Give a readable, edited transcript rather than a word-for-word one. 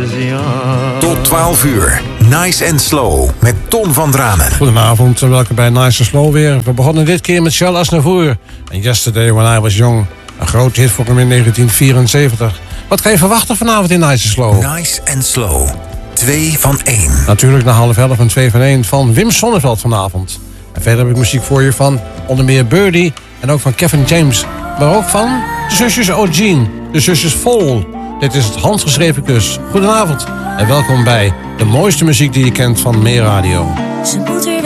Tot 12 uur. Nice and Slow met Ton van Dranen. Goedenavond en welkom bij Nice and Slow weer. We begonnen dit keer met Charles Aznavour. En Yesterday When I Was Young. Een groot hit voor hem in 1974. Wat kan je verwachten vanavond in Nice and Slow? Nice and Slow. 2 van 1. Natuurlijk na 10:30 een 2 van 1 van Wim Sonneveld vanavond. En verder heb ik muziek voor je van onder meer Birdie en ook van Kevin James. Maar ook van de zusjes O'Gene, de zusjes Vol. Dit is het handgeschreven kus. Goedenavond en welkom bij de mooiste muziek die je kent van Meer Radio.